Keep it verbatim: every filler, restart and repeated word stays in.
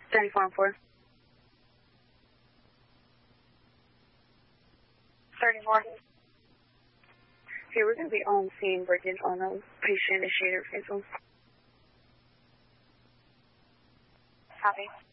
thirty-four and four. thirty-four. Okay, we're going to be on scene breakage on a patient initiated vehicles. Copy.